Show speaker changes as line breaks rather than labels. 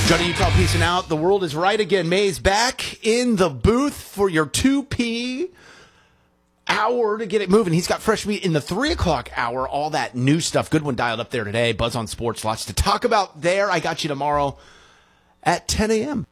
Johnny Utah peacing out. The world is right again. May's back in the booth for your 2P hour to get it moving. He's got fresh meat in the 3 o'clock hour. All that new stuff. Good one dialed up there today. Buzz on Sports. Lots to talk about there. I got you tomorrow at 10 a.m.